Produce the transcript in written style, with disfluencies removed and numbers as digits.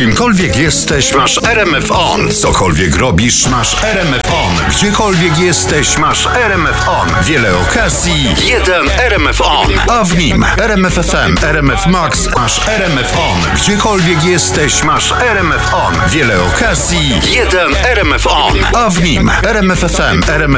Kimkolwiek jesteś, masz RMF On. Cokolwiek robisz, masz RMF On. Gdziekolwiek jesteś, masz RMF On. Wiele okazji, jeden RMF On. A w nim RMF FM, RMF Max, masz RMF On. Gdziekolwiek jesteś, masz RMF On. Wiele okazji, jeden RMF On. A w nim RMF FM, RMF